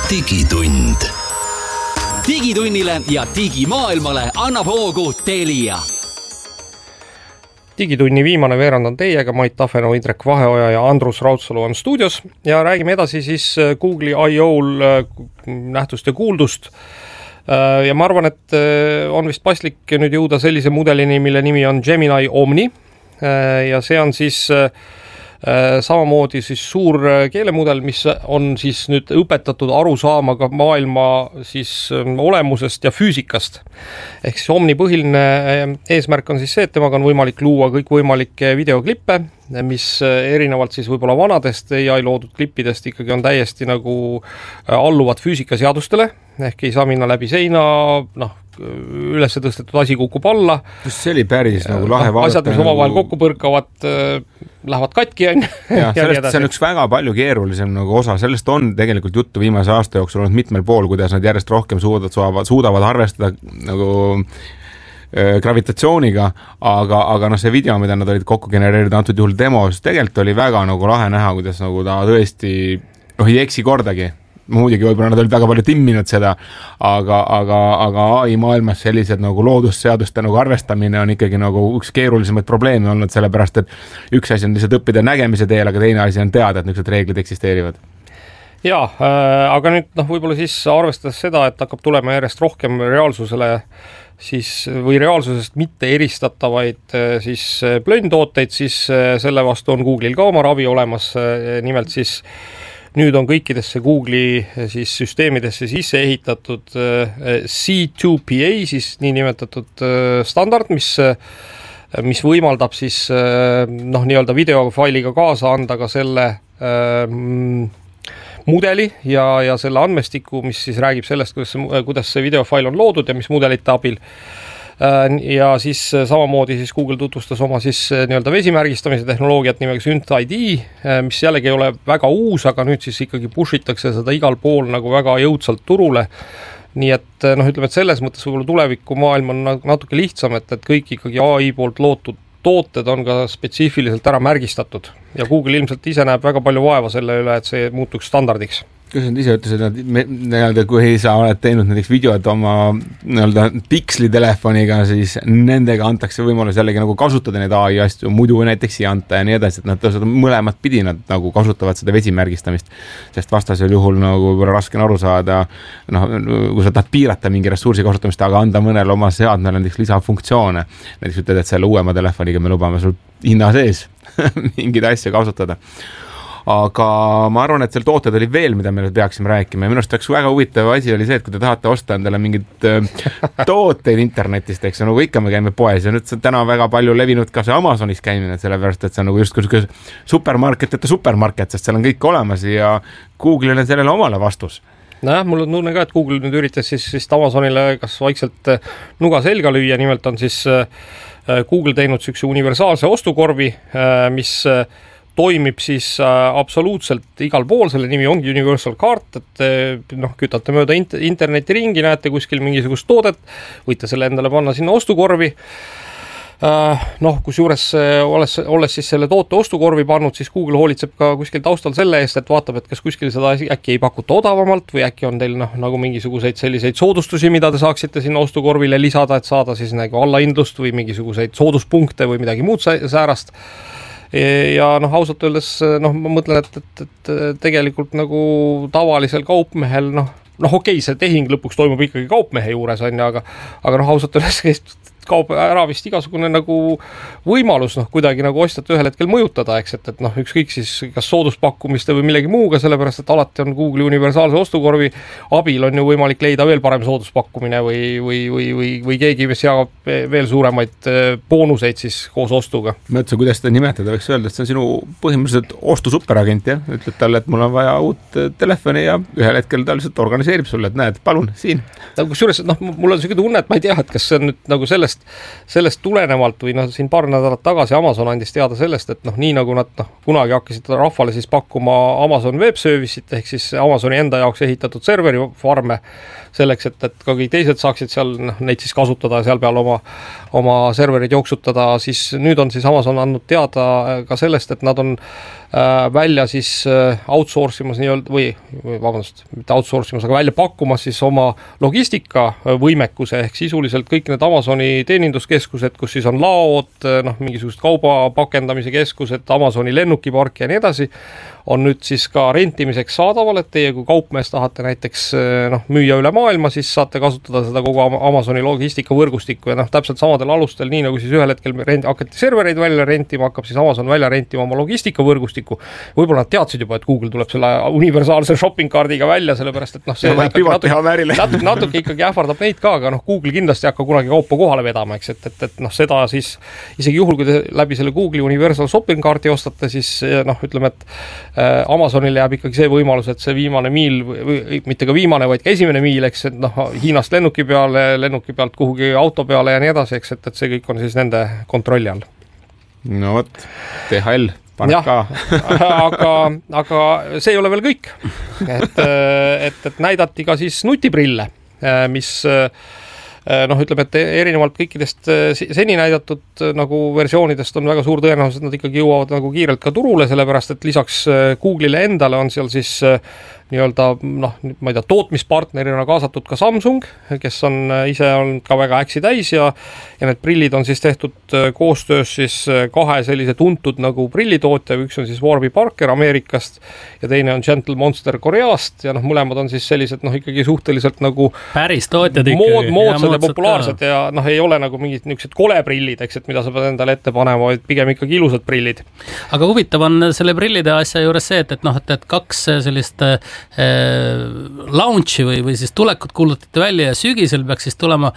digitund. Digitunnile ja digimaailmale annab hoogu Telia. Digitunni viimane veerand on teiega, Mait Tafeno, Indrek Vaheoja ja Andrus Raudsalu on stuudios ja räägime edasi siis Google'i I.O.'l nähtust ja kuuldust. Ja ma arvan, et on vist paslik nüüd jõuda sellise mudelini, mille nimi on Gemini Omni ja see on siis samamoodi siis suur keelemudel, mis on siis nüüd õpetatud aru saama ka maailma siis olemusest ja füüsikast. Ehk siis Omni põhiline eesmärk on siis see, et temaga on võimalik luua kõikvõimalikke videoklippe, mis erinevalt siis võib-olla vanadest AI loodud klippidest ikkagi on täiesti nagu alluvad füüsikaseadustele, ehk ei saa minna läbi seina, üles tõstetud asi kukub alla. See oli päris nagu lahe vaadata. Asjad, mis omavahel kokku põrkavad, lähevad katki. Ja sellest see on üks väga palju keerulisem nagu osa. Sellest on tegelikult juttu viimase aasta jooksul olnud mitmel pool, kuidas nad järjest rohkem suudavad arvestada nagu gravitatsiooniga, aga see video, mida nad olid kokku genereerinud antud juhul demos, tegelikult oli väga nagu lahe näha, kuidas nagu ta tõesti ei eksi kordagi. Muidugi võib-olla nad olid väga palju timminud seda, aga AI maailmas sellised nagu loodusseaduste nagu arvestamine on ikkagi nagu üks keerulisemaid probleeme olnud, sellepärast et üks asi on lihtsalt õppida nägemise teel, aga teine asi on teada, et niisugused reeglid eksisteerivad. Jaa, aga nüüd võib-olla siis arvestades seda, et hakkab tulema järjest rohkem reaalsusele siis, või reaalsusest mitte eristatavaid siis plönntooteid, siis selle vastu on Google'il ka oma ravi olemas, nimelt siis nüüd on kõikidesse Google'i siis süsteemidesse sisse ehitatud C2PA, siis niinimetatud standard, mis võimaldab siis nii-öelda videofailiga kaasa anda ka selle mudeli ja selle andmestiku, mis siis räägib sellest, kuidas see videofail on loodud ja mis mudelite abil. Ja siis samamoodi siis Google tutvustas oma siis nii-öelda vesimärgistamise tehnoloogiat nimega SynthID, mis jällegi ei ole väga uus, aga nüüd siis ikkagi pushitakse seda igal pool nagu väga jõudsalt turule. Nii et ütleme, et selles mõttes võib-olla tuleviku maailm on natuke lihtsam, et kõik ikkagi AI poolt lootud tooted on ka spetsiifiliselt ära märgistatud ja Google ilmselt ise näeb väga palju vaeva selle üle, et see muutuks standardiks. Kus nad ise ütlesid, et kui sa oled teinud näiteks videod oma pikslitelefoniga, siis nendega antakse võimalus jällegi nagu kasutada neid AI asju, muidu näiteks ei anta ja nii edasi, et nad mõlemad pidi nad nagu kasutavad seda vesimärgistamist, sest vastasel juhul nagu raske on aru saada, kui sa tahad piirata mingi ressursi kasutamist, aga anda mõnele oma seadmele näiteks lisafunktsioone. Näiteks ütled, et selle uuema telefoniga me lubame sul hinna sees mingid asja kasutada. Aga ma arvan, et seal tooted oli veel, mida me peaksime rääkima ja minu arust üks väga huvitav asi oli see, et kui te tahate osta endale mingid tooteid internetist, eks nagu ikka me käime poes ja nüüd see täna väga palju levinud ka see Amazonis käimine, sellepärast, et see on nagu just supermarket, sest seal on kõik olemas ja Google'il on sellele omale vastus. Mul on tunne ka, et Google nüüd üritas siis Amazonile kas vaikselt nuga selga lüüa, nimelt on siis Google teinud sükse universaalse ostukorvi, mis toimib siis absoluutselt igal pool, selle nimi ongi Universal Cart, et kütate mööda interneti ringi, näete kuskil mingisugust toodet, võite selle endale panna sinna ostukorvi. Kusjuures olles siis selle toote ostukorvi pannud, siis Google hoolitseb ka kuskil taustal selle eest, et vaatab, et kas kuskil seda äkki ei pakuta odavamalt või äkki on teil nagu mingisuguseid selliseid soodustusi, mida te saaksite sinna ostukorvile lisada, et saada siis nagu allahindlust või mingisuguseid sooduspunkte või midagi muud säärast. Ja ausalt öeldes, ma mõtlen, et tegelikult nagu tavalisel kaupmehel, okei, see tehing lõpuks toimub ikkagi kaupmehe juures, aga ausalt öeldes kaob ära vist igasugune nagu võimalus kuidagi nagu ostjat ühel hetkel mõjutada, eks, et ükskõik siis kas sooduspakkumiste või millegi muuga, sellepärast, et alati on Google'i universaalse ostukorvi abil on ju võimalik leida veel parem sooduspakkumine või keegi seab veel suuremaid boonuseid siis koos ostuga. Ma ütlesin, kuidas seda nimetada, võiks öelda, et see on sinu põhimõtteliselt ostusuperagent, jah? Ütled talle, et mul on vaja uut telefoni ja ühel hetkel ta lihtsalt organiseerib sulle, et näed, palun, siin. Kusjuures, mul on selline tunne, et ma ei tea, et kas see on nüüd nagu sellest tulenevalt või siin paar nädalat tagasi Amazon andis teada sellest, et nii nagu nad kunagi hakkasid rahvale siis pakkuma Amazon Web Service'it ehk siis Amazoni enda jaoks ehitatud serverifarme selleks, et ka kõik teised saaksid seal neid siis kasutada ja seal peal oma serverid jooksutada, siis nüüd on siis Amazon andnud teada ka sellest, et nad on välja siis outsourcimas nii-öelda või vabandust, mitte outsourcimas, aga välja pakkumas siis oma logistika võimekuse ehk sisuliselt kõik need Amazoni teeninduskeskused, kus siis on laod, mingisugused kauba pakendamise keskused, Amazoni lennukipark ja nii edasi, on nüüd siis ka rentimiseks saadaval, et teie kui kaupmees tahate näiteks müüa üle maailma, siis saate kasutada seda kogu Amazoni logistika võrgustikku ja täpselt samadel alustel, nii nagu siis ühel hetkel hakati servereid välja rentima, hakkab siis Amazon välja rentima oma logistika võrgustikku. Võib-olla nad teadsid juba, et Google tuleb selle universaalse shopping kaardiga välja, sellepärast et see natuke ikkagi ähvardab neid ka, aga Google kindlasti hakka kunagi kaupa kohale vedama, eks, et seda siis isegi juhul, kui te läbi selle Google'i universal shopping kaardi ostate, siis ütleme, et Amazonile jääb ikkagi see võimalus, et see viimane miil, või mitte ka viimane, vaid ka esimene miil, eks, et Hiinast lennuki pealt kuhugi auto peale ja nii edasi, eks, et see kõik on siis nende kontrolli all. No võt, DHL, paneb ka. aga see ei ole veel kõik. Et näidati ka siis nutiprille, mis ütleme, et erinevalt kõikidest seni näidatud nagu versioonidest on väga suur tõenäosus, et nad ikkagi jõuavad nagu kiirelt ka turule, sellepärast et lisaks Google'ile endale on seal siis nii-öelda, ma ei tea, tootmispartnerina kaasatud ka Samsung, kes on ise olnud ka väga äksi täis ja need prillid on siis tehtud koostöös siis kahe sellise tuntud nagu prillitootja, üks on siis Warby Parker Ameerikast ja teine on Gentle Monster Koreast ja mõlemad on siis sellised ikkagi suhteliselt nagu päris tootjad ikkagi. Moodsad ja populaarsed ja ei ole nagu mingid niisugused koleprillid, eks, et mida sa pead endale ette panema, vaid pigem ikkagi ilusad prillid. Aga huvitav on selle prillide asja juures see, et kaks sellist launchi või siis tulekut kuulutati välja ja sügisel peaks siis tulema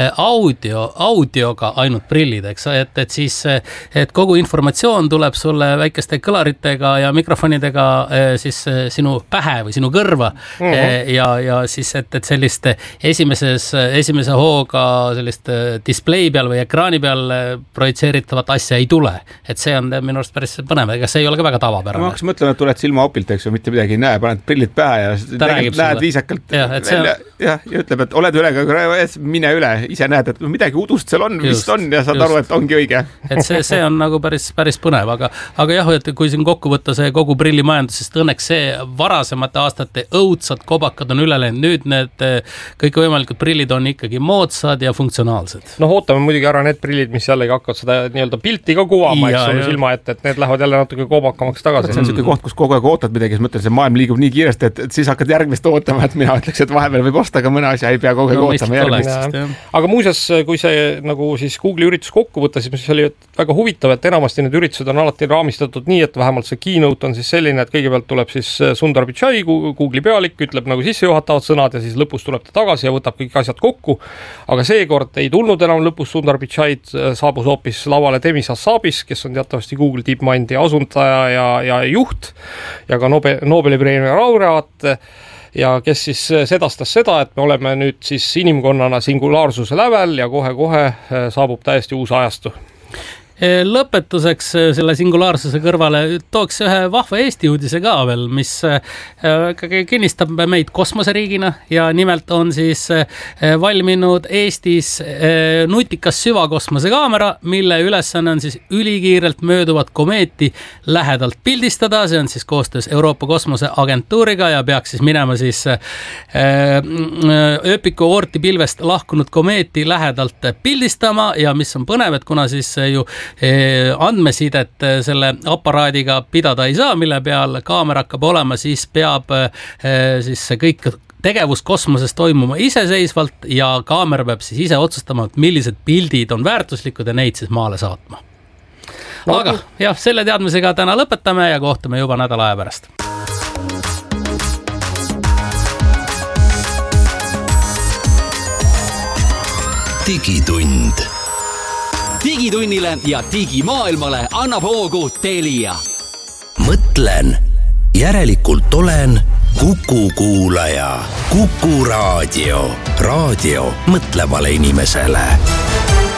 audioga ainult prillid, eks, et siis et kogu informatsioon tuleb sulle väikeste kõlaritega ja mikrofonidega siis sinu pähe või sinu kõrva ja siis, et sellist esimese hooga sellist display peal või ekraani peal projitseeritavat asja ei tule, et see on minu arust päris põnev, ega see ei ole ka väga tavapärane. Ma hakkas mõtlema, et tuled silmaopilt, eks ju, mitte midagi ei näe, paned prillid pähe ja näed viisakalt välja ja ütleb, et oled üle, mine üle, ise näed, et midagi udust seal on, vist on ja saad aru, et ongi õige. Et see on nagu päris põnev, aga jah, et kui siin kokku võtta see kogu prillimajandus, sest õnneks see varasemate aastate õudsad kobakad on üle läinud, nüüd need kõik võimalikud prillid on ikkagi moodsad ja funktsionaalsed. Ootame muidugi ära need prillid, mis jällegi hakkavad seda nii-öelda pilti ka kuvama, eks ole silma ette, et need lähevad jälle natuke kobakamaks tagasi. See on selline koht, kus kogu aeg ootad midagi, siis mõtled, see maailm liigub nii kiiresti, et siis hakkad järgmist ootama, et mina ütleks, et vahepeal võib osta ka mõne asja, ei pea kogu aeg ootama järgmist. Aga muuseas, kui see nagu siis Google'i üritus kokku võtta, siis oli väga huvitav, et enamasti need üritused on alati raamistatud nii, et vähemalt see keynote on siis selline, et kõigepealt tuleb siis Sundar Pichai, Google'i pealik, ütleb nagu sissejuhatavad sõnad ja siis lõpus tuleb ta tagasi ja võtab kõik asjad kokku. Aga seekord ei tulnud enam lõpus Sundar Pichaid, saabus hoopis lavale Demis Hassabis, kes on teatavasti Google DeepMindi asundaja ja juht ja ka Nobeli preemia laureaat ja kes siis sedastas seda, et me oleme nüüd siis inimkonnana singulaarsuse lävel ja kohe-kohe saabub täiesti uus ajastu. Lõpetuseks selle singulaarsuse kõrvale tooks ühe vahva Eesti uudise ka veel, mis kinnistab meid kosmoseriigina ja nimelt on siis valminud Eestis nutikas süvakosmosekaamera, mille ülesanne on siis ülikiirelt mööduvat komeeti lähedalt pildistada, see on siis koostöös Euroopa Kosmoseagentuuriga ja peaks siis minema siis ööpiku oorti pilvest lahkunud komeeti lähedalt pildistama ja mis on põnev, et kuna siis ju andmesidet selle aparaadiga pidada ei saa, mille peal kaamera hakkab olema, siis peab siis see kõik tegevus kosmoses toimuma iseseisvalt ja kaamera peab siis ise otsustama, et millised pildid on väärtuslikud ja neid siis maale saatma. Aga jah, selle teadmisega täna lõpetame ja kohtume juba nädala aja pärast. Digitund. Digitunnile ja digimaailmale annab hoogu Telia. Mõtlen, järelikult olen Kuku kuulaja. Kuku raadio. Raadio mõtlevale inimesele.